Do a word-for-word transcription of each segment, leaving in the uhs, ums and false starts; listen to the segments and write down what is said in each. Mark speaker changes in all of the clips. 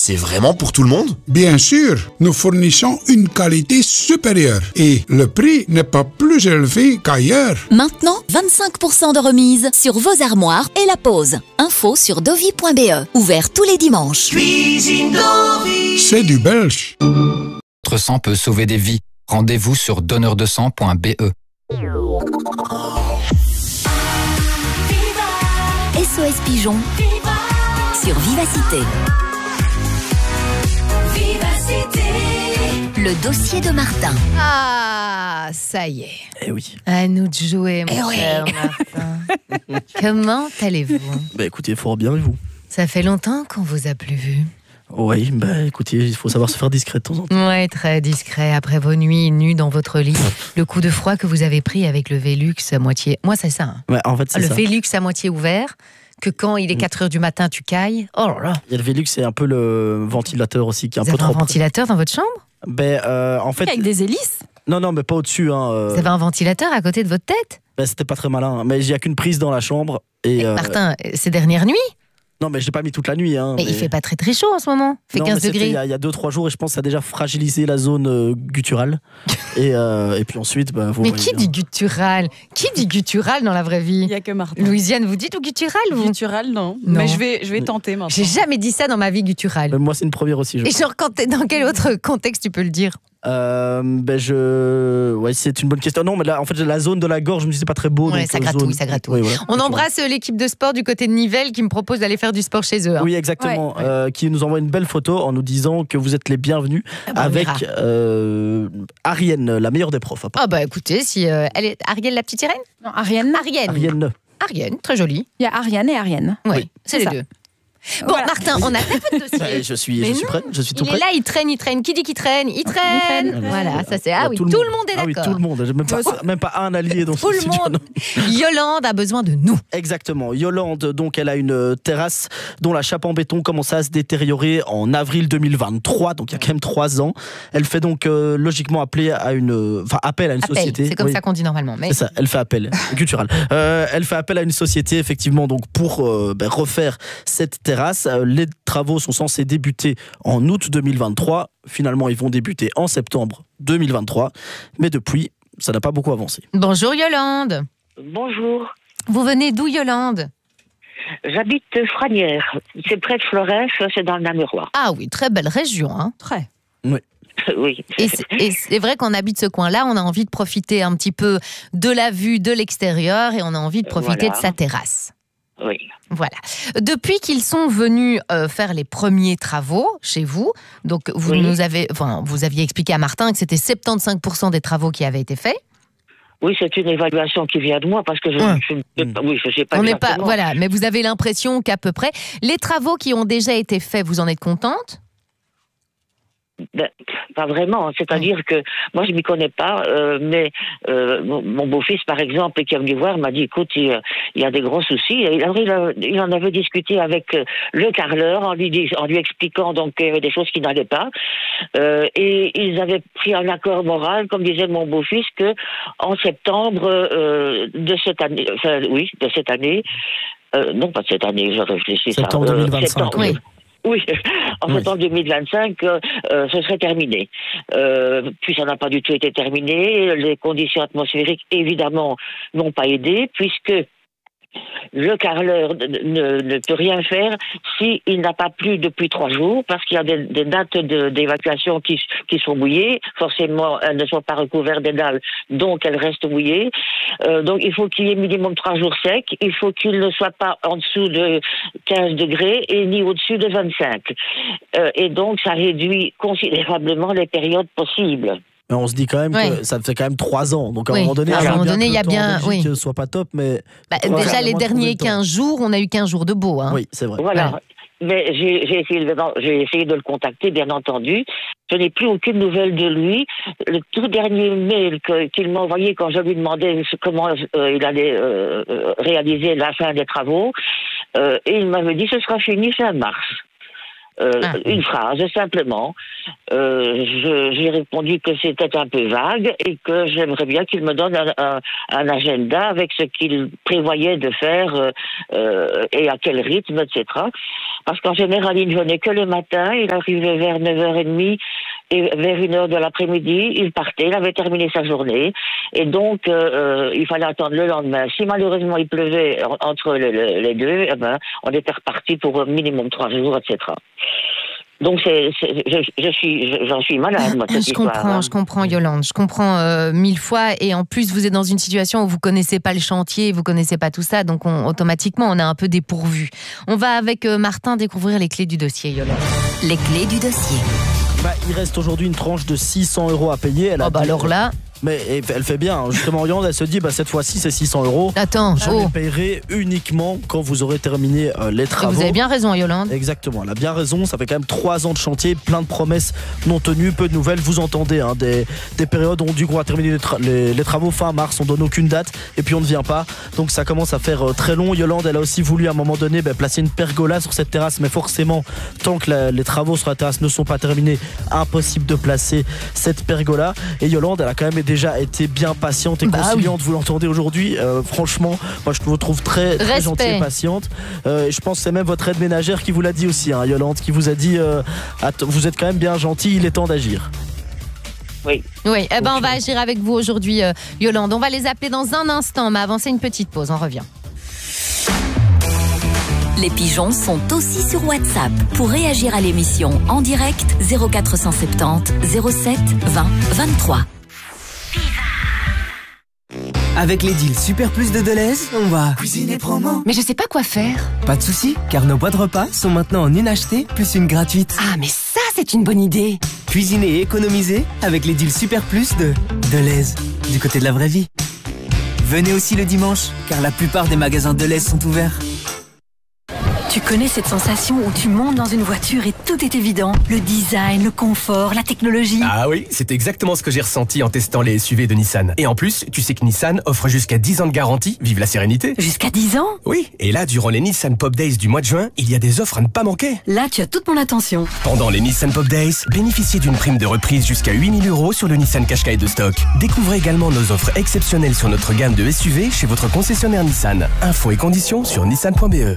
Speaker 1: c'est vraiment pour tout le monde?
Speaker 2: Bien sûr, nous fournissons une qualité supérieure et le prix n'est pas plus élevé qu'ailleurs.
Speaker 3: Maintenant, vingt-cinq pour cent de remise sur vos armoires et la pose. Info sur dovi point b e. Ouvert tous les dimanches.
Speaker 4: Cuisine Dovi.
Speaker 2: C'est du belge.
Speaker 5: Votre sang peut sauver des vies. Rendez-vous sur donneur de sang point b e.
Speaker 3: S O S Pigeon sur Vivacité. Le dossier de Martin.
Speaker 6: Ah, ça y est.
Speaker 7: Eh oui.
Speaker 6: À nous de jouer, mon
Speaker 3: Eh
Speaker 6: cher
Speaker 3: oui.
Speaker 6: Martin. Comment allez-vous?
Speaker 7: Bah écoutez, fort bien, et vous?
Speaker 6: Ça fait longtemps qu'on vous a plus vu.
Speaker 7: Oui, bah écoutez, il faut savoir se faire discret de temps en temps.
Speaker 6: Ouais, très discret. Après vos nuits nues dans votre lit, le coup de froid que vous avez pris avec le Velux à moitié... Moi, c'est ça. Hein.
Speaker 7: Ouais, en fait, c'est
Speaker 6: Le
Speaker 7: ça.
Speaker 6: Velux à moitié ouvert, que quand il est quatre heures du matin, tu cailles. Oh là là.
Speaker 7: Il y a le Velux, c'est un peu le ventilateur aussi qui est un
Speaker 6: Vous
Speaker 7: peu
Speaker 6: avez un
Speaker 7: trop...
Speaker 6: ventilateur dans votre chambre?
Speaker 7: Ben, euh, en fait...
Speaker 8: Avec des hélices?
Speaker 7: Non, non, mais pas au-dessus. Hein, euh...
Speaker 6: Vous avez un ventilateur à côté de votre tête?
Speaker 7: Ben, c'était pas très malin. Hein. Mais il n'y a qu'une prise dans la chambre. Et, euh...
Speaker 6: Martin, ces dernières nuits?
Speaker 7: Non, mais je l'ai pas mis toute la nuit. Hein,
Speaker 6: mais, mais il fait pas très très chaud en ce moment. Il fait
Speaker 7: non,
Speaker 6: quinze degrés.
Speaker 7: Il y a deux trois jours et je pense que ça a déjà fragilisé la zone euh, gutturale. et, euh, et puis ensuite, bah, vous
Speaker 6: mais
Speaker 7: voyez,
Speaker 6: qui
Speaker 7: hein.
Speaker 6: dit guttural? Qui dit guttural dans la vraie vie?
Speaker 8: Il n'y a que Martin.
Speaker 6: Louisiane, vous dites ou guttural vous?
Speaker 8: Guttural, non.
Speaker 6: non.
Speaker 8: Mais je vais, je vais tenter maintenant.
Speaker 6: J'ai jamais dit ça dans ma vie, guttural.
Speaker 7: Mais moi, c'est une première aussi. Je
Speaker 6: et genre, quand t'es dans quel autre contexte tu peux le dire?
Speaker 7: Euh, ben je... Ouais, c'est une bonne question. Non, mais là, en fait, la zone de la gorge, je me dis, c'est pas très beau.
Speaker 6: Ouais,
Speaker 7: donc,
Speaker 6: ça gratouille,
Speaker 7: zone...
Speaker 6: ça gratouille.
Speaker 7: Oui, voilà.
Speaker 6: On embrasse l'équipe de sport du côté de Nivelles qui me propose d'aller faire du sport chez eux. Hein.
Speaker 7: Oui, exactement.
Speaker 6: Ouais.
Speaker 7: Euh, qui nous envoie une belle photo en nous disant que vous êtes les bienvenus
Speaker 6: ah bah,
Speaker 7: avec euh, Arienne, la meilleure des profs.
Speaker 6: Ah bah écoutez, si euh, elle est Arielle la petite sirène?
Speaker 8: Non, Ariane.
Speaker 6: Arienne.
Speaker 7: Arienne.
Speaker 6: Arienne, très jolie.
Speaker 8: Il y a Ariane et Ariane.
Speaker 6: Ouais,
Speaker 7: oui,
Speaker 6: c'est les
Speaker 8: ça.
Speaker 6: deux. Bon, voilà. Martin, on a fait votre dossier.
Speaker 7: Ouais, je suis, je suis prêt, je suis tout
Speaker 6: il
Speaker 7: prêt.
Speaker 6: est là, il traîne, il traîne. Qui dit qu'il traîne? Il traîne.
Speaker 8: Il traîne.
Speaker 6: Voilà, ça c'est. Ah oui, tout le, tout le monde est
Speaker 7: d'accord.
Speaker 6: d'accord.
Speaker 7: Ah oui, tout le monde. J'ai même pas, même pas un allié dans
Speaker 6: tout
Speaker 7: ce
Speaker 6: le
Speaker 7: studio.
Speaker 6: monde. Yolande a besoin de nous.
Speaker 7: Exactement. Yolande, donc, elle a une terrasse dont la chape en béton commence à se détériorer en avril deux mille vingt-trois, donc il y a quand même trois ans. Elle fait donc euh, logiquement appeler à une, enfin appel à une
Speaker 6: appel,
Speaker 7: société.
Speaker 6: C'est comme
Speaker 7: oui.
Speaker 6: ça qu'on dit normalement. Mais...
Speaker 7: C'est ça. Elle fait appel. Guttural. Euh, elle fait appel à une société effectivement donc pour euh, ben, refaire cette terrasse. Euh, les travaux sont censés débuter en août deux mille vingt-trois. Finalement, ils vont débuter en septembre deux mille vingt-trois. Mais depuis, ça n'a pas beaucoup avancé.
Speaker 6: Bonjour Yolande.
Speaker 9: Bonjour.
Speaker 6: Vous venez d'où Yolande?
Speaker 9: J'habite Franières. C'est près de Florès, c'est dans le Namurois.
Speaker 6: Ah oui, très belle région. Hein.
Speaker 8: Très.
Speaker 7: Oui.
Speaker 9: Oui.
Speaker 6: Et c'est, et c'est vrai qu'on habite ce coin-là, on a envie de profiter un petit peu de la vue de l'extérieur et on a envie de profiter
Speaker 9: Voilà.
Speaker 6: de sa terrasse.
Speaker 9: Oui.
Speaker 6: Voilà. Depuis qu'ils sont venus euh, faire les premiers travaux chez vous, donc vous
Speaker 9: Oui.
Speaker 6: nous avez, enfin, vous aviez expliqué à Martin que c'était soixante-quinze pour cent des travaux qui avaient été faits.
Speaker 9: Oui, c'est une évaluation qui vient de moi parce que je
Speaker 6: Ouais.
Speaker 9: je ne sais pas. Oui, je sais pas.
Speaker 6: On n'est pas,
Speaker 9: exactement.
Speaker 6: voilà, mais vous avez l'impression qu'à peu près les travaux qui ont déjà été faits, vous en êtes contente?
Speaker 9: Ben, pas vraiment. C'est-à-dire que moi, je m'y connais pas, euh, mais euh, mon, mon beau-fils, par exemple, qui est venu voir, m'a dit, écoute, il, il y a des gros soucis. Et alors, il, a- il en avait discuté avec euh, le carreleur en lui, dis- en lui expliquant donc qu'il y avait des choses qui n'allaient pas. Euh, et ils avaient pris un accord moral, comme disait mon beau-fils, que en septembre euh, de cette année, enfin, oui, de cette année, euh, non pas de cette année, je réfléchis. ça,
Speaker 7: Septembre
Speaker 9: euh,
Speaker 7: deux mille vingt-cinq.
Speaker 9: septembre,
Speaker 6: Oui.
Speaker 9: Oui, en
Speaker 7: Oui.
Speaker 9: septembre deux mille vingt-cinq, euh, euh, ce serait terminé. Euh, puis ça n'a pas du tout été terminé. Les conditions atmosphériques, évidemment, n'ont pas aidé, puisque le carreleur ne, ne, ne peut rien faire s'il n'a pas plu depuis trois jours, parce qu'il y a des, des dates de, d'évacuation qui, qui sont mouillées. Forcément, elles ne sont pas recouvertes des dalles, donc elles restent mouillées. Euh, donc il faut qu'il y ait minimum trois jours secs. Il faut qu'il ne soit pas en dessous de quinze degrés et ni au-dessus de vingt-cinq. Euh, et donc ça réduit considérablement les périodes possibles.
Speaker 7: Mais on se dit quand même
Speaker 6: Ouais.
Speaker 7: que ça fait quand même trois ans. Donc à
Speaker 6: Oui.
Speaker 7: un moment donné,
Speaker 6: À un
Speaker 7: je veux
Speaker 6: moment
Speaker 7: bien
Speaker 6: donné,
Speaker 7: que
Speaker 6: il y a
Speaker 7: le temps
Speaker 6: bien-
Speaker 7: en Belgique
Speaker 6: oui.
Speaker 7: soit pas top, mais
Speaker 6: Bah,
Speaker 7: Ouais,
Speaker 6: déjà,
Speaker 7: vraiment
Speaker 6: les
Speaker 7: trouver
Speaker 6: derniers
Speaker 7: le temps.
Speaker 6: quinze jours, on a eu quinze jours de beau. Hein.
Speaker 7: oui, c'est vrai.
Speaker 9: Voilà.
Speaker 6: Ouais.
Speaker 9: Mais j'ai, j'ai, essayé de, j'ai essayé de le contacter, bien entendu. Je n'ai plus aucune nouvelle de lui. Le tout dernier mail que, qu'il m'a envoyé quand je lui demandais comment euh, il allait euh, euh, réaliser la fin des travaux, euh, et il m'avait dit ce sera fini fin mars. Euh,
Speaker 6: Ah.
Speaker 9: Une phrase, simplement. Euh, je, j'ai répondu que c'était un peu vague et que j'aimerais bien qu'il me donne un, un, un agenda avec ce qu'il prévoyait de faire euh, euh, et à quel rythme, et cetera. Parce qu'en général, il ne venait que le matin, il arrivait vers neuf heures trente et vers une heure de l'après-midi, il partait, il avait terminé sa journée. Et donc, euh, il fallait attendre le lendemain. Si malheureusement il pleuvait entre le, le, les deux, eh ben, on était reparti pour minimum trois jours, et cetera. Donc, c'est, c'est, je, je suis, j'en suis malade, moi, cette
Speaker 6: Je
Speaker 9: histoire,
Speaker 6: comprends,
Speaker 9: hein.
Speaker 6: je comprends, Yolande. Je comprends euh, mille fois. Et en plus, vous êtes dans une situation où vous connaissez pas le chantier, vous connaissez pas tout ça. Donc, on, automatiquement, on est un peu dépourvu. On va, avec euh, Martin, découvrir les clés du dossier, Yolande.
Speaker 3: Les clés du dossier.
Speaker 7: Bah, il reste aujourd'hui une tranche de six cents euros à payer. Elle a
Speaker 6: Oh, bah
Speaker 7: dit-
Speaker 6: alors là,
Speaker 7: Mais elle fait bien. Justement, Yolande, elle se dit, bah, cette fois-ci, c'est six cents euros.
Speaker 6: attends,
Speaker 7: Je
Speaker 6: oh.
Speaker 7: les paierai uniquement quand vous aurez terminé euh, les
Speaker 6: Et
Speaker 7: travaux.
Speaker 6: vous avez bien raison, Yolande.
Speaker 7: Exactement, elle a bien raison. Ça fait quand même trois ans de chantier, plein de promesses non tenues, peu de nouvelles. Vous entendez, hein, des, des périodes où on dit qu'on va terminer les, tra- les, les travaux fin mars, on donne aucune date et puis on ne vient pas. Donc ça commence à faire euh, très long. Yolande, elle a aussi voulu à un moment donné bah, placer une pergola sur cette terrasse, mais forcément, tant que la, les travaux sur la terrasse ne sont pas terminés, impossible de placer cette pergola. Et Yolande, elle a quand même déjà été bien patiente et
Speaker 6: Bah
Speaker 7: conciliante. Vous l'entendez aujourd'hui. Euh, franchement, moi je vous trouve très, très
Speaker 6: Respect.
Speaker 7: gentille et patiente. Euh, et je pense que c'est même votre aide ménagère qui vous l'a dit aussi, hein, Yolande, qui vous a dit euh, att- vous êtes quand même bien gentil, il est temps d'agir.
Speaker 9: Oui.
Speaker 6: Oui, eh ben,
Speaker 7: Ok.
Speaker 6: on va agir avec vous aujourd'hui, euh, Yolande. On va les appeler dans un instant, mais avant, c'est une petite pause. On revient.
Speaker 3: Les pigeons sont aussi sur WhatsApp. Pour réagir à l'émission en direct, zéro quatre cent soixante-dix zéro sept vingt vingt-trois.
Speaker 1: Avec les deals Super Plus de Deleuze, on va
Speaker 4: Cuisine et promo.
Speaker 6: Mais je sais pas quoi faire.
Speaker 1: Pas de soucis, car nos boîtes repas sont maintenant en une achetée plus une gratuite.
Speaker 6: Ah, mais ça, c'est une bonne idée.
Speaker 1: Cuisiner et économiser avec les deals Super Plus de Deleuze, du côté de la vraie vie. Venez aussi le dimanche, car la plupart des magasins Deleuze sont ouverts.
Speaker 10: Tu connais cette sensation où tu montes dans une voiture et tout est évident. Le design, le confort, la technologie.
Speaker 11: Ah oui, c'est exactement ce que j'ai ressenti en testant les S U V de Nissan. Et en plus, tu sais que Nissan offre jusqu'à dix ans de garantie. Vive la sérénité.
Speaker 10: Jusqu'à dix ans?
Speaker 11: Oui, et là, durant les Nissan Pop Days du mois de juin, il y a des offres à ne pas manquer.
Speaker 10: Là, tu as toute mon attention.
Speaker 11: Pendant les Nissan Pop Days, bénéficiez d'une prime de reprise jusqu'à huit mille euros sur le Nissan Qashqai de stock. Découvrez également nos offres exceptionnelles sur notre gamme de S U V chez votre concessionnaire Nissan. Infos et conditions sur nissan point b e.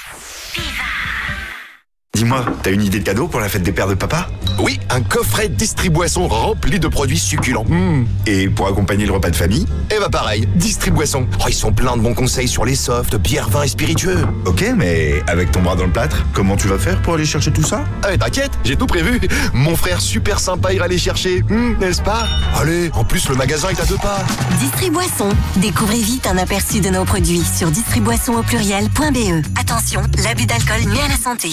Speaker 12: Dis-moi, t'as une idée de cadeau pour la fête des pères de papa?
Speaker 13: Oui, un coffret Distriboisson rempli de produits succulents.
Speaker 12: Mmh. Et pour accompagner le repas de famille?
Speaker 13: Et bah pareil, Distriboisson. Oh, ils sont pleins de bons conseils sur les softs, bières, vins et spiritueux.
Speaker 12: Ok, mais avec ton bras dans le plâtre, comment tu vas faire pour aller chercher tout ça?
Speaker 13: Ah mais t'inquiète, j'ai tout prévu. Mon frère super sympa ira les chercher, mmh, n'est-ce pas? Allez, en plus le magasin est à deux pas.
Speaker 10: Distriboisson. Découvrez vite un aperçu de nos produits sur distriboisson au pluriel point b e. Attention, l'abus d'alcool nuit à la santé.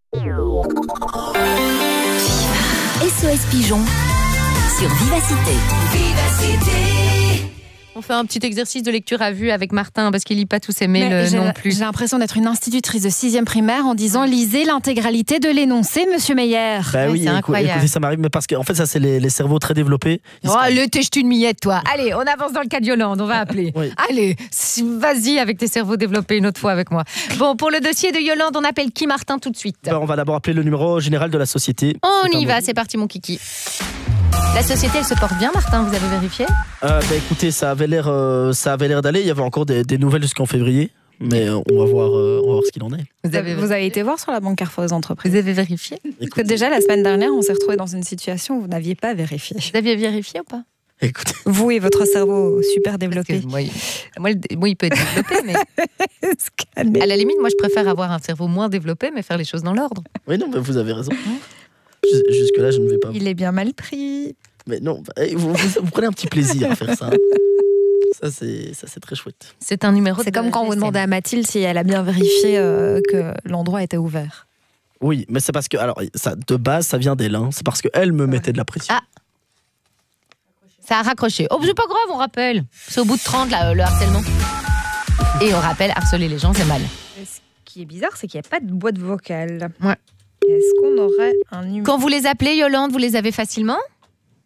Speaker 3: S O S Pigeon sur Vivacité.
Speaker 6: Vivacité. On fait un petit exercice de lecture à vue avec Martin parce qu'il lit pas tous ses mails euh,
Speaker 8: j'ai,
Speaker 6: non plus.
Speaker 8: J'ai l'impression d'être une institutrice de sixième primaire en disant lisez l'intégralité de l'énoncé, Monsieur Meyer.
Speaker 7: Bah
Speaker 6: Ouais,
Speaker 7: oui,
Speaker 6: c'est
Speaker 7: écou-
Speaker 6: incroyable.
Speaker 7: écoutez, ça m'arrive, mais parce qu'en fait, ça, c'est les, les cerveaux très développés. Ils
Speaker 6: Oh,
Speaker 7: se-
Speaker 6: le t'es jeté une miette, toi. Allez, on avance dans le cas de Yolande, on va appeler.
Speaker 7: Oui.
Speaker 6: Allez, si- vas-y avec tes cerveaux développés une autre fois avec moi. Bon, pour le dossier de Yolande, on appelle qui, Martin, tout de suite?
Speaker 7: Bah, on va d'abord appeler le numéro général de la société.
Speaker 6: On
Speaker 7: C'est
Speaker 6: y
Speaker 7: un
Speaker 6: va,
Speaker 7: mot.
Speaker 6: c'est parti, mon kiki. La société, elle se porte bien, Martin, vous avez vérifié?
Speaker 7: Euh, bah, écoutez, ça avait l'air, euh, ça avait l'air d'aller. Il y avait encore des, des nouvelles jusqu'en février, mais euh, on va voir, euh, on va voir ce qu'il en est.
Speaker 6: Vous avez,
Speaker 8: Vous avez été voir sur la banque Carrefour des entreprises?
Speaker 6: vous avez vérifié?
Speaker 8: Parce que déjà, la semaine dernière, on s'est retrouvés dans une situation où vous n'aviez pas vérifié.
Speaker 6: Vous aviez vérifié ou pas?
Speaker 7: Écoutez,
Speaker 8: Vous et votre cerveau super
Speaker 6: Parce
Speaker 8: développé.
Speaker 6: que moi, il, moi, le- moi, il peut être développé, mais
Speaker 8: Se calmer.
Speaker 6: à la limite, moi, je préfère avoir un cerveau moins développé, mais faire les choses dans l'ordre.
Speaker 7: oui, non, mais vous avez raison. Jus- Jusque-là, je ne vais pas.
Speaker 8: Il est bien mal pris.
Speaker 7: Mais non, bah, eh, vous, vous- vous prenez un petit plaisir à faire ça. Ça, c'est, ça, c'est très chouette.
Speaker 6: C'est un numéro
Speaker 8: C'est
Speaker 6: de
Speaker 8: comme quand vous
Speaker 6: G S M.
Speaker 8: demandez à Mathilde si elle a bien vérifié euh, que l'endroit était ouvert.
Speaker 7: Oui, mais c'est parce que, alors, ça, de base, ça vient d'elle. Hein. C'est parce qu'elle me mettait de la pression.
Speaker 6: Ah. Ça a raccroché. Oh, c'est pas grave, on rappelle. C'est au bout de trente, là, le harcèlement. Et on rappelle, harceler les gens, c'est mal.
Speaker 8: Ce qui est bizarre, c'est qu'il n'y a pas de boîte vocale.
Speaker 6: Ouais.
Speaker 8: Est-ce qu'on aurait un numéro?
Speaker 6: Quand vous les appelez, Yolande, vous les avez facilement?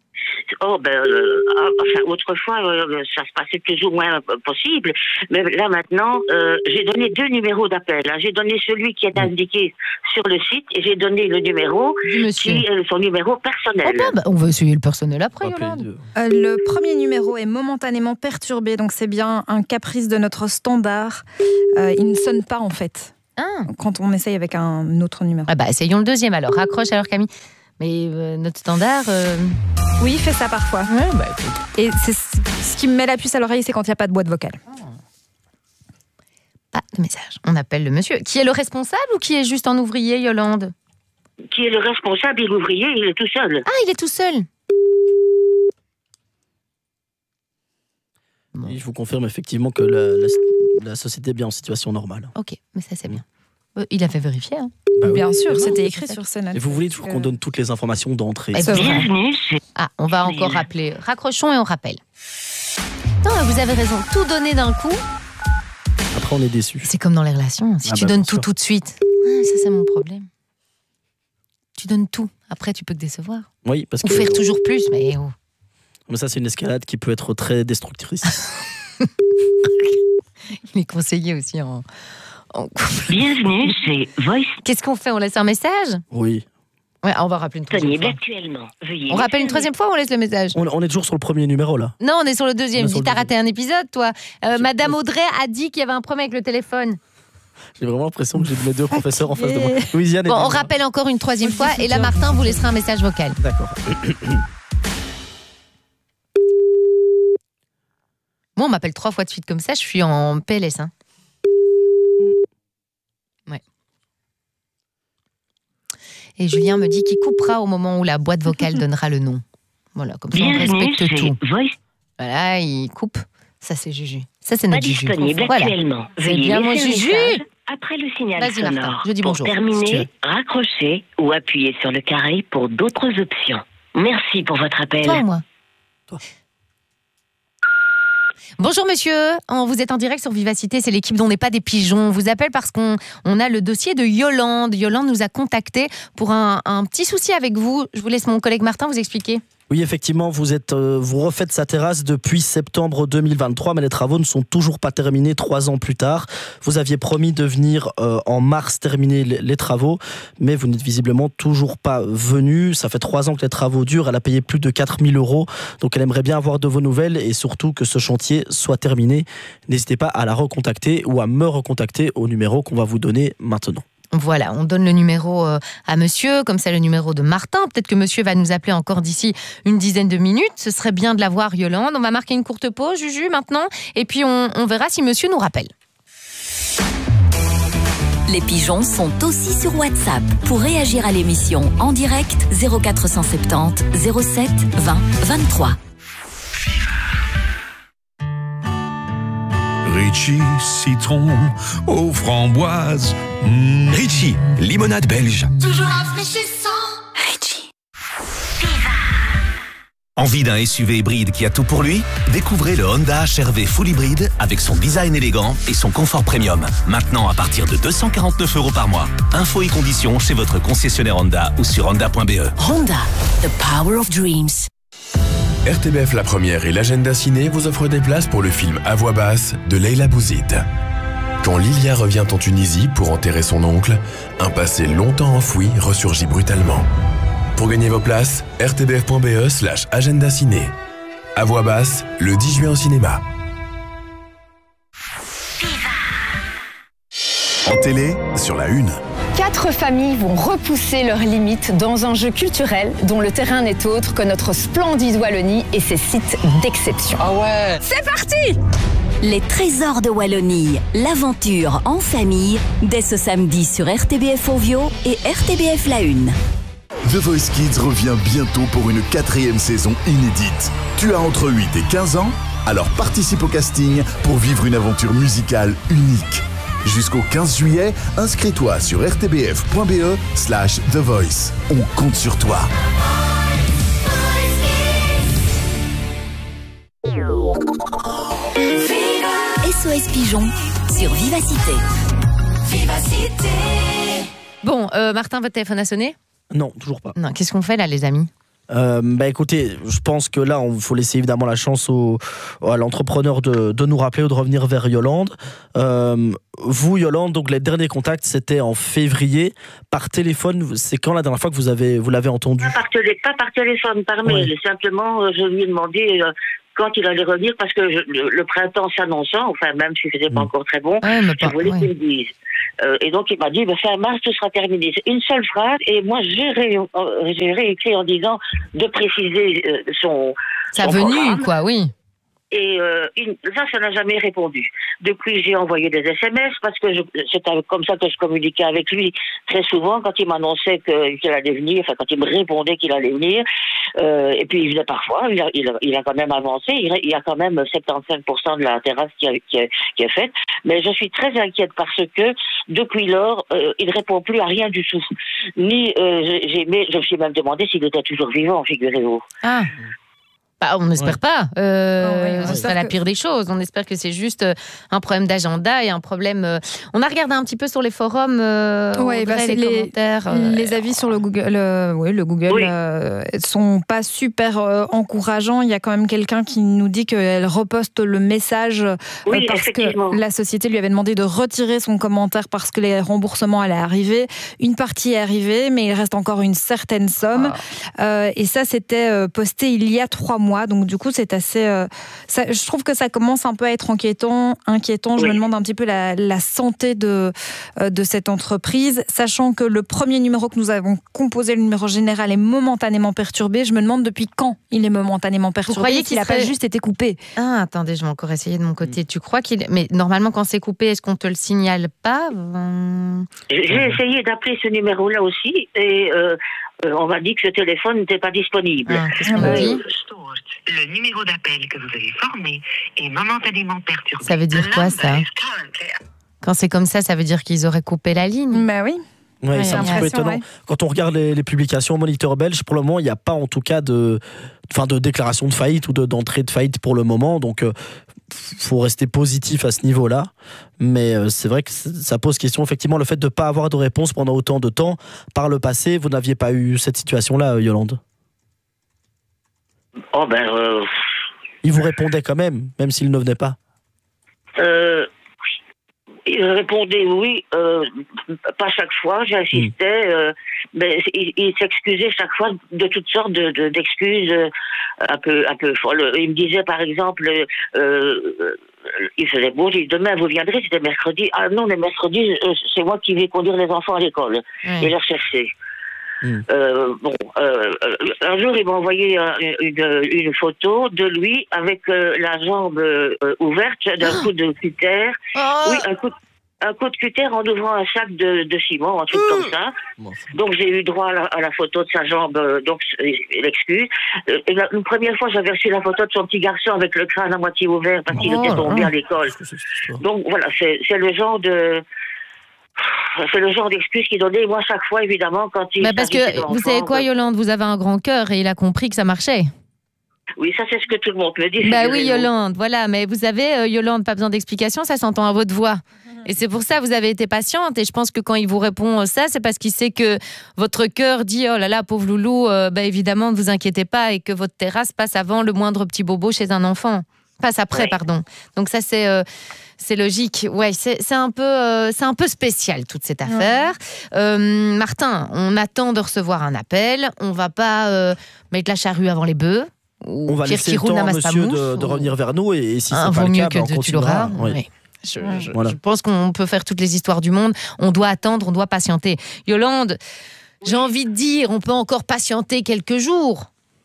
Speaker 9: Oh, ben, euh, enfin, autrefois, euh, ça se passait plus ou moins euh, possible. Mais là, maintenant, euh, j'ai donné deux numéros d'appel. Hein. J'ai donné celui qui est indiqué sur le site et j'ai donné le numéro qui est son numéro personnel.
Speaker 6: Oh ben, bah, on va essayer le personnel après, Yolande.
Speaker 8: Euh, le premier numéro est momentanément perturbé, donc c'est bien un caprice de notre standard. Euh, il ne sonne pas, en fait,
Speaker 6: ah.
Speaker 8: quand on essaye avec un autre numéro.
Speaker 6: Ah bah, essayons le deuxième alors. Raccroche alors, Camille. Mais euh, notre standard... Euh...
Speaker 8: Oui, il fait ça parfois.
Speaker 6: Ouais, bah,
Speaker 8: et c'est, ce qui me met la puce à l'oreille, c'est quand il n'y a pas de boîte vocale.
Speaker 6: Pas de message. On appelle le monsieur. Qui est le responsable ou qui est juste un ouvrier, Yolande?
Speaker 9: Qui est le responsable et l'ouvrier, il est tout seul.
Speaker 6: Ah, il est tout seul.
Speaker 7: Bon. Et je vous confirme effectivement que la, la, la société est bien en situation normale.
Speaker 6: Ok, mais ça c'est bien. Euh, il avait vérifié. Hein.
Speaker 8: Bah oui, bien sûr, c'était écrit sur ce note.
Speaker 7: Et vous voulez toujours qu'on donne toutes les informations d'entrée?
Speaker 6: Eh bienvenue. Ah, on va encore rappeler. Raccrochons et on rappelle. Non, vous avez raison. Tout donner d'un coup.
Speaker 7: Après, on est déçu.
Speaker 6: C'est comme dans les relations. Si ah tu bah, donnes tout sûr. tout de suite, ah, ça c'est mon problème. Tu donnes tout. Après, tu peux que décevoir.
Speaker 7: Oui, parce
Speaker 6: Ou
Speaker 7: que.
Speaker 6: faire toujours plus, mais oh.
Speaker 7: Mais ça, c'est une escalade qui peut être très destructrice.
Speaker 6: Il est conseillé aussi en.
Speaker 9: Bienvenue, c'est Voice.
Speaker 6: Qu'est-ce qu'on fait? On laisse un message?
Speaker 7: Oui.
Speaker 6: Ouais, on va rappeler une troisième fois.
Speaker 9: Actuellement.
Speaker 6: On rappelle une troisième fois ou on laisse le message?
Speaker 7: on, on est toujours sur le premier numéro là.
Speaker 6: Non, on est sur le deuxième. Dis, t'as raté un épisode, toi. Euh, Madame Audrey a dit qu'il y avait un problème avec le téléphone.
Speaker 7: J'ai vraiment l'impression que j'ai mes deux professeurs en face de moi. Louisiane
Speaker 6: bon, on rappelle encore une troisième fois et là, Martin vous laissera un message vocal.
Speaker 7: D'accord.
Speaker 6: Moi, on m'appelle trois fois de suite comme ça, je suis en P L S. Hein. Ouais. Et Julien me dit qu'il coupera au moment où la boîte vocale donnera le nom. Voilà, comme ça on respecte tout. Voilà, il coupe. Ça, c'est Juju. Ça, c'est notre Juju.
Speaker 9: Voilà.
Speaker 6: C'est bien mon Juju.
Speaker 9: Après le signal
Speaker 6: Vas-y,
Speaker 9: sonore.
Speaker 6: Martin, je dis
Speaker 9: pour
Speaker 6: bonjour.
Speaker 9: terminer,
Speaker 6: Si
Speaker 9: raccrochez ou appuyez sur le carré pour d'autres options. Merci pour votre appel.
Speaker 6: Toi ou moi? Toi. Bonjour monsieur, vous êtes en direct sur Vivacité, c'est l'équipe d'On n'est pas des pigeons. On vous appelle parce qu'on on a le dossier de Yolande. Yolande nous a contacté pour un, un petit souci avec vous. Je vous laisse mon collègue Martin vous expliquer.
Speaker 7: Oui, effectivement, vous êtes, euh, vous refaites sa terrasse depuis septembre deux mille vingt-trois, mais les travaux ne sont toujours pas terminés trois ans plus tard. Vous aviez promis de venir euh, en mars terminer les, les travaux, mais vous n'êtes visiblement toujours pas venu. Ça fait trois ans que les travaux durent. Elle a payé plus de quatre mille euros, donc elle aimerait bien avoir de vos nouvelles et surtout que ce chantier soit terminé. N'hésitez pas à la recontacter ou à me recontacter au numéro qu'on va vous donner maintenant.
Speaker 6: Voilà, on donne le numéro à monsieur, comme ça le numéro de Martin. Peut-être que monsieur va nous appeler encore d'ici une dizaine de minutes. Ce serait bien de l'avoir, Yolande. On va marquer une courte pause, Juju, maintenant. Et puis on, on verra si monsieur nous rappelle.
Speaker 3: Les pigeons sont aussi sur WhatsApp. Pour réagir à l'émission en direct, zéro quatre cent soixante-dix zéro sept vingt vingt-trois.
Speaker 14: Ritchie, citron aux framboises. Mmh.
Speaker 15: Ritchie, limonade belge.
Speaker 4: Toujours rafraîchissant.
Speaker 3: Ritchie.
Speaker 15: Envie d'un S U V hybride qui a tout pour lui? Découvrez le Honda H R V Full Hybride avec son design élégant et son confort premium. Maintenant à partir de deux cent quarante-neuf euros par mois. Infos et conditions chez votre concessionnaire Honda ou sur honda point b e.
Speaker 3: Honda, the power of dreams.
Speaker 11: R T B F La Première et l'Agenda Ciné vous offrent des places pour le film À voix basse de Leila Bouzid. Quand Lilia revient en Tunisie pour enterrer son oncle, un passé longtemps enfoui ressurgit brutalement. Pour gagner vos places, r t b f point b e slash agenda ciné. À voix basse, le dix juin au cinéma.
Speaker 15: En télé, sur la une.
Speaker 16: Quatre familles vont repousser leurs limites dans un jeu culturel dont le terrain n'est autre que notre splendide Wallonie et ses sites d'exception.
Speaker 17: Ah ouais!
Speaker 16: C'est parti!
Speaker 3: Les trésors de Wallonie, l'aventure en famille, dès ce samedi sur R T B F Ovio et R T B F La Une.
Speaker 18: The Voice Kids revient bientôt pour une quatrième saison inédite. Tu as entre huit et quinze ans? Alors participe au casting pour vivre une aventure musicale unique. Jusqu'au quinze juillet, inscris-toi sur r t b f point b e slash The Voice. On compte sur toi.
Speaker 3: S O S Pigeon sur Vivacité.
Speaker 6: Vivacité. Bon, euh, Martin, votre téléphone a sonné?
Speaker 7: Non, toujours pas.
Speaker 6: Non, qu'est-ce qu'on fait là, les amis?
Speaker 7: Euh, bah écoutez, je pense que là, il faut laisser évidemment la chance au, à l'entrepreneur de, de nous rappeler ou de revenir vers Yolande. Euh, vous, Yolande, donc les derniers contacts, c'était en février. Par téléphone, c'est quand la dernière fois que vous, avez, vous l'avez entendu?
Speaker 9: Pas par, télé, pas par téléphone, par mail. Ouais. Simplement, euh, je lui ai demandé euh, quand il allait revenir, parce que je, le, le printemps s'annonçant, enfin, même si c'était pas mmh. encore très bon, ouais, je pas, voulais ouais. qu'il me dise. Euh, et donc, il m'a dit, bah, fin mars, tout sera terminé. C'est une seule phrase, et moi, j'ai, ré, euh, j'ai réécrit en disant de préciser euh, son.
Speaker 6: Sa
Speaker 9: son
Speaker 6: venue,
Speaker 9: programme.
Speaker 6: quoi, oui.
Speaker 9: Et euh, une, ça, ça n'a jamais répondu. Depuis, j'ai envoyé des S M S parce que je, c'est comme ça que je communiquais avec lui très souvent quand il m'annonçait que, qu'il allait venir, enfin quand il me répondait qu'il allait venir. Euh, et puis il venait parfois, il a, il a, il a quand même avancé, il, il y a quand même soixante-quinze pour cent de la terrasse qui, a, qui, a, qui est faite. Mais je suis très inquiète parce que depuis lors, euh, il ne répond plus à rien du tout. Ni, euh, j'ai, mais je me suis même demandé s'il était toujours vivant, figurez-vous.
Speaker 6: Ah. Bah, on n'espère ouais. pas. Euh,
Speaker 8: oh, oui,
Speaker 6: ce serait la pire des choses. On espère que c'est juste un problème d'agenda et un problème. Euh... On a regardé un petit peu sur les forums, euh,
Speaker 8: ouais, bah,
Speaker 6: les, les commentaires.
Speaker 8: Euh... Les avis sur le Google, euh, oui, le Google, oui. euh, sont pas super euh, encourageants. Il y a quand même quelqu'un qui nous dit qu'elle reposte le message euh,
Speaker 9: oui,
Speaker 8: parce que la société lui avait demandé de retirer son commentaire parce que les remboursements allaient arriver. Une partie est arrivée, mais il reste encore une certaine somme. Ah. Euh, et ça, c'était euh, posté il y a trois mois. Donc du coup, c'est assez. Euh, ça, je trouve que ça commence un peu à être inquiétant. Inquiétant. Je oui. me demande un petit peu la, la santé de euh, de cette entreprise, sachant que le premier numéro que nous avons composé, le numéro général, est momentanément perturbé. Je me demande depuis quand il est momentanément perturbé. Vous croyez qu'il n'a serait... pas juste été coupé?
Speaker 6: Ah, attendez, je vais encore essayer de mon côté. Mmh. Tu crois qu'il Mais normalement, quand c'est coupé, est-ce qu'on te le signale pas? Hum...
Speaker 9: J'ai essayé d'appeler ce numéro-là aussi et. Euh... Euh, on m'a dit que ce téléphone n'était pas disponible.
Speaker 6: Ah, qu'est-ce qu'on euh, dit ?
Speaker 17: Le numéro d'appel que vous avez formé est momentanément perturbé.
Speaker 6: Ça veut dire quoi, ça ? Quand c'est comme ça, ça veut dire qu'ils auraient coupé la ligne ?
Speaker 8: Bah oui.
Speaker 7: Ouais, ouais, c'est un petit peu étonnant. Ouais. Quand on regarde les, les publications Moniteur belge, pour le moment, il n'y a pas en tout cas de, enfin, de déclaration de faillite ou de, d'entrée de faillite pour le moment. Donc, euh, faut rester positif à ce niveau-là. Mais euh, c'est vrai que ça pose question, effectivement, le fait de ne pas avoir de réponse pendant autant de temps. Par le passé, vous n'aviez pas eu cette situation-là, Yolande ?
Speaker 9: Oh ben... Euh...
Speaker 7: Il vous répondait quand même, même s'il ne venait pas ?
Speaker 9: Euh... Il répondait oui, euh, pas chaque fois, j'insistais, mmh. euh, mais il, il s'excusait chaque fois de toutes sortes de, de, d'excuses euh, un peu un peu folles. Il me disait par exemple, euh, il faisait beau, il dit demain vous viendrez, c'était mercredi. Ah non, le mercredi, c'est moi qui vais conduire les enfants à l'école mmh. et les rechercher. Mmh. Euh, bon, euh, un jour, il m'a envoyé une, une photo de lui avec euh, la jambe euh, ouverte d'un oh. coup de cutter. Oh. Oui, un coup, un coup de cutter en ouvrant un sac de, de ciment, un truc mmh. comme ça. Bon. Donc, j'ai eu droit à la, à la photo de sa jambe, euh, donc l'excuse. Euh, la, une première fois, j'avais reçu la photo de son petit garçon avec le crâne à moitié ouvert parce qu'il oh, était tombé oh. à l'école. Donc, voilà, c'est, c'est le genre de... C'est le genre d'excuse qu'il donnait, moi, chaque fois, évidemment, quand il...
Speaker 6: Mais parce que, vous savez quoi, Yolande, vous avez un grand cœur et il a compris que ça marchait.
Speaker 9: Oui, ça, c'est ce que tout le monde me dit.
Speaker 6: Bah oui, Yolande, voilà. Mais vous avez, euh, Yolande, pas besoin d'explication, ça s'entend à votre voix. Et c'est pour ça que vous avez été patiente. Et je pense que quand il vous répond ça, c'est parce qu'il sait que votre cœur dit « Oh là là, pauvre loulou, euh, bah évidemment, ne vous inquiétez pas » et que votre terrasse passe avant le moindre petit bobo chez un enfant. Passe après, ouais. pardon. Donc ça, c'est... Euh, C'est logique, ouais, c'est, c'est, un peu, euh, c'est un peu spécial toute cette affaire. Ouais. Euh, Martin, on attend de recevoir un appel, on va pas euh, mettre la charrue avant les bœufs.
Speaker 7: On va laisser le temps à monsieur de, de revenir vers nous et, et si ah, c'est pas le cas, ben, on
Speaker 6: tu l'auras. Oui. Oui. Je, je, voilà. je pense qu'on peut faire toutes les histoires du monde. On doit attendre, on doit patienter. Yolande, j'ai envie de dire, on peut encore patienter quelques jours.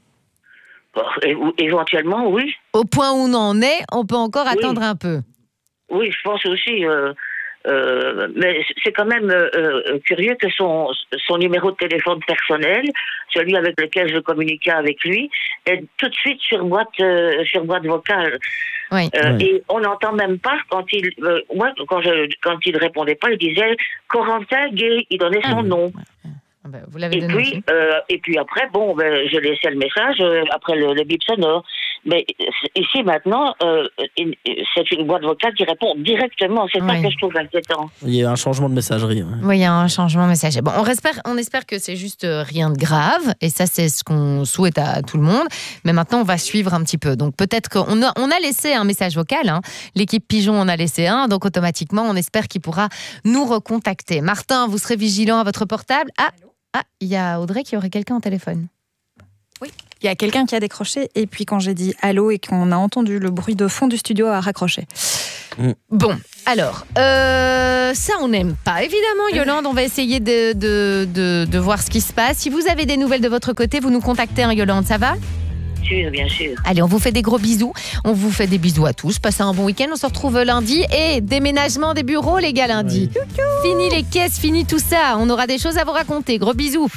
Speaker 9: Éventuellement, oui.
Speaker 6: Au point où on en est, on peut encore oui. attendre un peu.
Speaker 9: Oui, je pense aussi. Euh, euh, mais c'est quand même euh, curieux que son, son numéro de téléphone personnel, celui avec lequel je communiquais avec lui, est tout de suite sur boîte, euh, sur boîte vocale.
Speaker 6: Oui.
Speaker 9: Euh,
Speaker 6: oui.
Speaker 9: Et on n'entend même pas quand il, euh, moi, quand je, quand il répondait pas, il disait Corentin Gay, il donnait son ah, nom.
Speaker 6: Oui. Ben, vous l'avez
Speaker 9: et, puis, euh, et puis après, bon, ben, je laissais le message euh, après le, le bip sonore. Mais ici, maintenant, euh, c'est une boîte vocale qui répond directement. C'est
Speaker 6: Oui.
Speaker 9: ça que je trouve inquiétant.
Speaker 7: Il y a un changement de messagerie. ouais.
Speaker 6: Oui, il y a un changement messager. Bon, on espère, on espère que c'est juste euh, rien de grave, et ça, c'est ce qu'on souhaite à tout le monde. Mais maintenant, on va suivre un petit peu. Donc, peut-être qu'on a, on a laissé un message vocal. Hein. L'équipe Pigeon en a laissé un. Donc, automatiquement, on espère qu'il pourra nous recontacter. Martin, vous serez vigilant à votre portable. Ah, ah, il y a Audrey qui aurait quelqu'un au téléphone.
Speaker 8: Oui. Il y a quelqu'un qui a décroché, et puis quand j'ai dit allô et qu'on a entendu le bruit de fond du studio, a raccroché.
Speaker 7: Mm.
Speaker 6: Bon, alors, euh, ça on n'aime pas, évidemment, Yolande. On va essayer de, de, de, de voir ce qui se passe. Si vous avez des nouvelles de votre côté, vous nous contactez, hein, Yolande, ça va ?
Speaker 9: Sûr, bien sûr.
Speaker 6: Allez, on vous fait des gros bisous. On vous fait des bisous à tous. Passez un bon week-end. On se retrouve lundi. Et déménagement des bureaux, les gars, lundi. Oui. Fini les caisses, fini tout ça. On aura des choses à vous raconter. Gros bisous.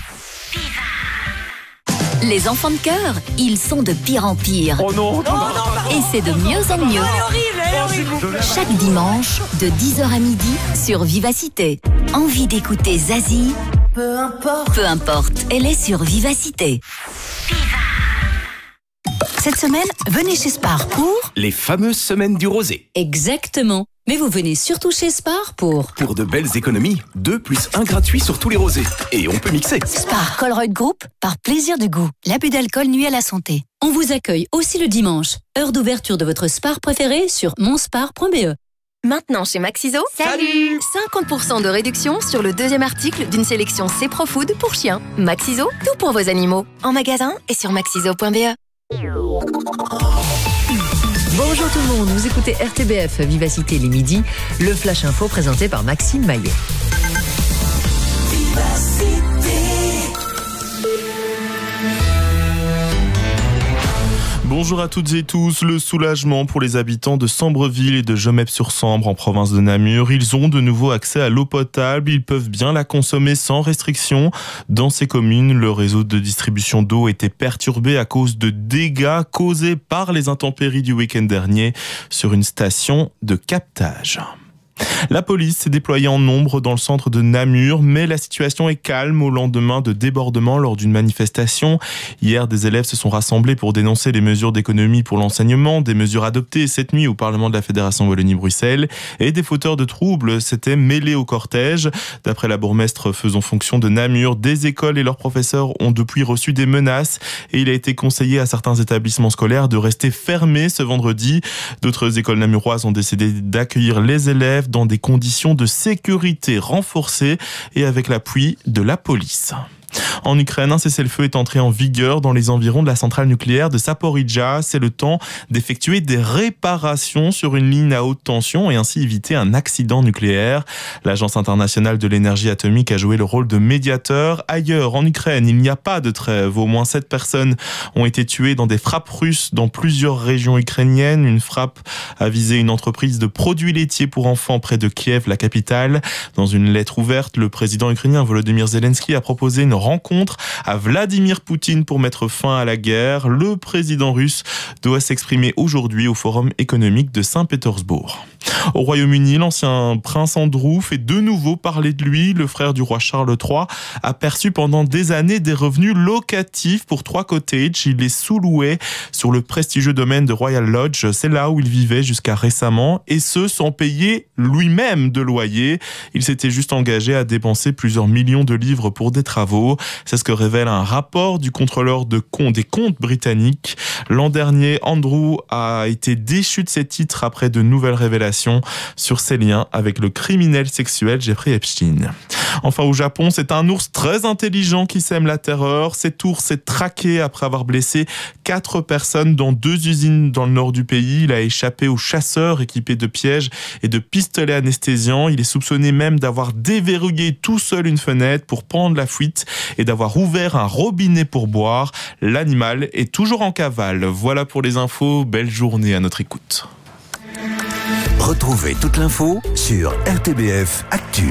Speaker 3: Les enfants de cœur, ils sont de pire en pire.
Speaker 4: Oh non, non, non, non,
Speaker 3: Et c'est de mieux en mieux.
Speaker 4: Elle est horrible, elle est horrible.
Speaker 3: Chaque dimanche, de dix heures à midi, sur Vivacité. Envie d'écouter Zazie ?
Speaker 4: Peu importe.
Speaker 3: Peu importe, elle est sur Vivacité. Cette semaine, venez chez Spar pour...
Speaker 11: Les fameuses semaines du rosé.
Speaker 3: Exactement. Mais vous venez surtout chez Spar pour...
Speaker 11: Pour de belles économies, deux plus un gratuit sur tous les rosés. Et on peut mixer.
Speaker 3: Spar Colruyt Group, par plaisir du goût. L'abus d'alcool nuit à la santé. On vous accueille aussi le dimanche. Heure d'ouverture de votre Spar préféré sur monspar point b e.
Speaker 19: Maintenant chez Maxiso,
Speaker 6: Salut
Speaker 19: cinquante pour cent de réduction sur le deuxième article d'une sélection C-Pro Food pour chiens. Maxiso, tout pour vos animaux. En magasin et sur maxiso point b e.
Speaker 20: Bonjour tout le monde, vous écoutez R T B F Vivacité les midis, le Flash Info présenté par Maxime Maillet.
Speaker 21: Bonjour à toutes et tous, le soulagement pour les habitants de Sambreville et de Gemep-sur-Sambre en province de Namur. Ils ont de nouveau accès à l'eau potable, ils peuvent bien la consommer sans restriction. Dans ces communes, le réseau de distribution d'eau était perturbé à cause de dégâts causés par les intempéries du week-end dernier sur une station de captage. La police s'est déployée en nombre dans le centre de Namur, mais la situation est calme au lendemain de débordements lors d'une manifestation. Hier, des élèves se sont rassemblés pour dénoncer les mesures d'économie pour l'enseignement, des mesures adoptées cette nuit au Parlement de la Fédération Wallonie-Bruxelles, et des fauteurs de troubles s'étaient mêlés au cortège. D'après la bourgmestre faisant fonction de Namur, des écoles et leurs professeurs ont depuis reçu des menaces, et il a été conseillé à certains établissements scolaires de rester fermés ce vendredi. D'autres écoles namuroises ont décidé d'accueillir les élèves dans des conditions de sécurité renforcées et avec l'appui de la police. En Ukraine, un cessez-le-feu est entré en vigueur dans les environs de la centrale nucléaire de Zaporijia. C'est le temps d'effectuer des réparations sur une ligne à haute tension et ainsi éviter un accident nucléaire. L'Agence internationale de l'énergie atomique a joué le rôle de médiateur. Ailleurs, en Ukraine, il n'y a pas de trêve. Au moins sept personnes ont été tuées dans des frappes russes dans plusieurs régions ukrainiennes. Une frappe a visé une entreprise de produits laitiers pour enfants près de Kiev, la capitale. Dans une lettre ouverte, le président ukrainien Volodymyr Zelensky a proposé une rencontre à Vladimir Poutine pour mettre fin à la guerre. Le président russe doit s'exprimer aujourd'hui au Forum économique de Saint-Pétersbourg. Au Royaume-Uni, l'ancien prince Andrew fait de nouveau parler de lui. Le frère du roi Charles trois a perçu pendant des années des revenus locatifs pour trois cottages. Il les sous-louait sur le prestigieux domaine de Royal Lodge. C'est là où il vivait jusqu'à récemment, et ce sans payer lui-même de loyer. Il s'était juste engagé à dépenser plusieurs millions de livres pour des travaux. C'est ce que révèle un rapport du contrôleur de compte des comptes britanniques. L'an dernier, Andrew a été déchu de ses titres après de nouvelles révélations sur ses liens avec le criminel sexuel Jeffrey Epstein. Enfin, au Japon, c'est un ours très intelligent qui sème la terreur. Cet ours est traqué après avoir blessé quatre personnes dans deux usines dans le nord du pays. Il a échappé aux chasseurs équipés de pièges et de pistolets anesthésiants. Il est soupçonné même d'avoir déverrouillé tout seul une fenêtre pour prendre la fuite et d'avoir ouvert un robinet pour boire. L'animal est toujours en cavale. Voilà pour les infos. Belle journée à notre écoute.
Speaker 22: Retrouvez toute l'info sur R T B F Actu.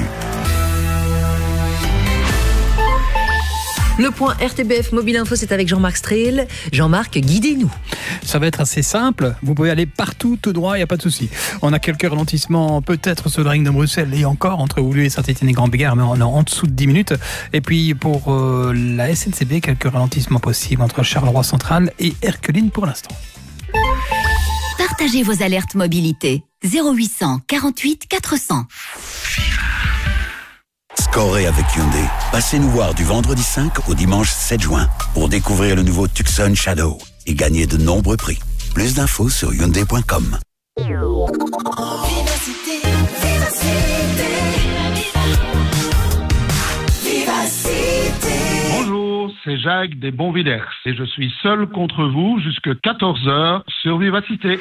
Speaker 20: Le point R T B F Mobile Info, c'est avec Jean-Marc Strel. Jean-Marc, guidez-nous.
Speaker 23: Ça va être assez simple. Vous pouvez aller partout, tout droit, il n'y a pas de souci. On a quelques ralentissements, peut-être sur le ring de Bruxelles et encore entre Oulu et Saint-Étienne et Grand-Bégard, mais on est en dessous de dix minutes. Et puis pour euh, la S N C B, quelques ralentissements possibles entre Charleroi Central et Erqueline pour l'instant.
Speaker 3: partagez vos alertes mobilité. zéro huit cent quarante-huit quatre cents.
Speaker 1: Scorez avec Hyundai. Passez nous voir du vendredi cinq au dimanche sept juin pour découvrir le nouveau Tucson Shadow et gagner de nombreux prix. Plus d'infos sur hyundai point com.
Speaker 4: Vivacité, vivacité, vivacité.
Speaker 2: Bonjour, c'est Jacques des Bonvillers et je suis seul contre vous jusqu'à quatorze heures sur Vivacité.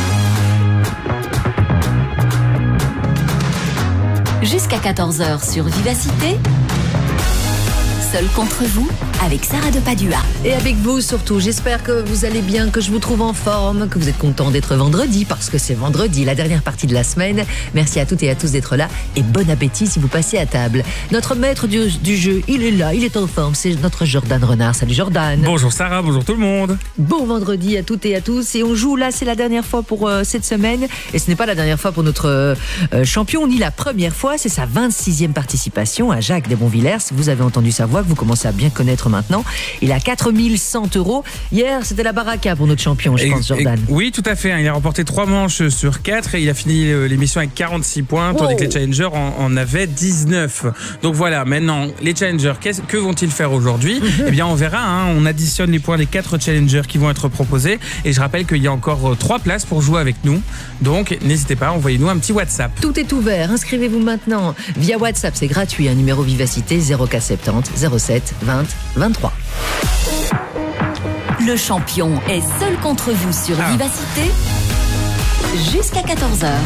Speaker 3: Jusqu'à quatorze heures sur Vivacité. Seul contre vous, avec Sarah de Padua.
Speaker 20: Et avec vous surtout, j'espère que vous allez bien, que je vous trouve en forme, que vous êtes content d'être vendredi, parce que c'est vendredi, la dernière partie de la semaine. Merci à toutes et à tous d'être là, et bon appétit si vous passez à table. Notre maître du, du jeu, il est là, il est en forme, c'est notre Jordan Renard. Salut Jordan.
Speaker 5: Bonjour Sarah, bonjour tout le monde.
Speaker 20: Bon vendredi à toutes et à tous, et on joue là, c'est la dernière fois pour euh, cette semaine, et ce n'est pas la dernière fois pour notre euh, champion, ni la première fois, c'est sa vingt-sixième participation à Jacques des Bonvillers. Vous avez entendu sa voix, que vous commencez à bien connaître maintenant. Il a quatre mille cent euros. Hier, c'était la baraka pour notre champion, je et, pense, Jordan.
Speaker 5: Et, oui, tout à fait. Il a remporté trois manches sur quatre et il a fini l'émission avec quarante-six points, tandis oh. que les challengers en, en avaient dix-neuf. Donc voilà, maintenant, les challengers, que vont-ils faire aujourd'hui? Mm-hmm. Eh bien, on verra. Hein. On additionne les points des quatre challengers qui vont être proposés. Et je rappelle qu'il y a encore trois places pour jouer avec nous. Donc, n'hésitez pas, envoyez-nous un petit WhatsApp.
Speaker 20: Tout est ouvert. Inscrivez-vous maintenant via WhatsApp. C'est gratuit. Un numéro Vivacité zéro quatre soixante-dix zéro sept vingt vingt-trois.
Speaker 3: Le champion est seul contre vous sur ah. Vivacité jusqu'à quatorze heures.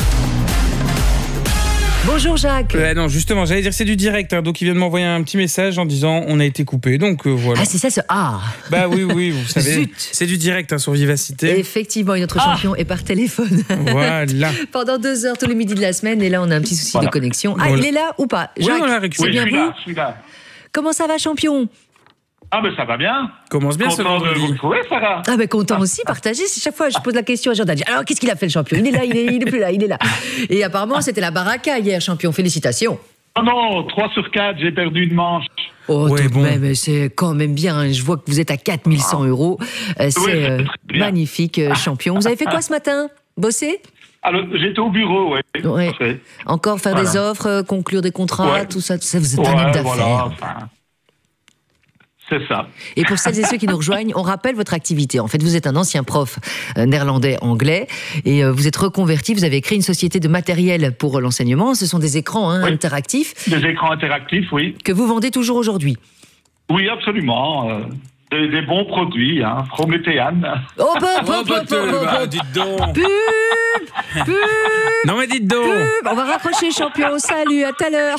Speaker 20: Bonjour Jacques.
Speaker 5: Euh, non, justement, j'allais dire c'est du direct, hein, donc il vient de m'envoyer un petit message en disant on a été coupé, donc euh, voilà.
Speaker 20: Ah c'est ça ce ah.
Speaker 5: Bah oui oui, vous savez, Zut. C'est du direct hein, sur Vivacité.
Speaker 20: Et effectivement, notre ah. champion est par téléphone.
Speaker 5: Voilà.
Speaker 20: Pendant deux heures tous les midis de la semaine, et là on a un petit souci voilà. de connexion. Ah
Speaker 5: voilà.
Speaker 20: il est là ou pas? Jacques,
Speaker 5: oui, on l'a récupéré.
Speaker 20: C'est bien
Speaker 2: oui,
Speaker 20: vous
Speaker 2: là, je suis là.
Speaker 20: Comment ça va champion?
Speaker 2: Ah ben ça va bien.
Speaker 5: Commence bien ce vendredi.
Speaker 2: Vous trouvez, Sarah?
Speaker 20: Ah ben content aussi, partagez. Chaque fois je pose la question à Jordan. Alors qu'est-ce qu'il a fait le champion? Il est là, il est, il est plus là, il est là. Et apparemment c'était la baraka hier, champion. Félicitations.
Speaker 2: Oh non, trois sur quatre, j'ai perdu une manche.
Speaker 20: Oh, ouais, tout bon. Même, c'est quand même bien. Je vois que vous êtes à quatre mille cent euros. C'est oui, euh, magnifique, champion. Vous avez fait quoi ce matin? Bosser?
Speaker 2: Alors, j'étais au bureau, oui.
Speaker 20: Ouais. Ouais. Encore faire voilà. des offres, conclure des contrats, ouais. tout ça, tout ça. Vous êtes
Speaker 2: ouais,
Speaker 20: un homme d'affaires.
Speaker 2: Voilà, enfin... C'est ça.
Speaker 20: Et pour celles et ceux qui nous rejoignent, on rappelle votre activité. En fait, vous êtes un ancien prof euh, néerlandais-anglais et euh, vous êtes reconverti. Vous avez créé une société de matériel pour euh, l'enseignement. Ce sont des écrans hein,
Speaker 2: oui.
Speaker 20: interactifs.
Speaker 2: Des écrans interactifs, oui.
Speaker 20: Que vous vendez toujours aujourd'hui.
Speaker 2: Oui, absolument. Euh, des, des bons produits, hein. Prométhéane.
Speaker 20: Oh, bah, bah, bah, bah, bah, bah.
Speaker 5: Dites donc.
Speaker 20: Pub, pub.
Speaker 5: Non, mais dites donc.
Speaker 20: Pub. On va raccrocher, champion. Salut, à tout à l'heure.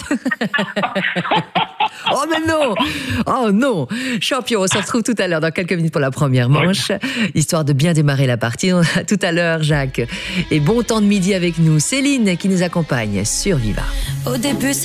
Speaker 20: Oh mais non! Oh non! Champion, on se retrouve tout à l'heure dans quelques minutes pour la première manche, histoire de bien démarrer la partie. À tout à l'heure, Jacques. Et bon temps de midi avec nous. Céline qui nous accompagne sur Viva.
Speaker 4: Au début, c'est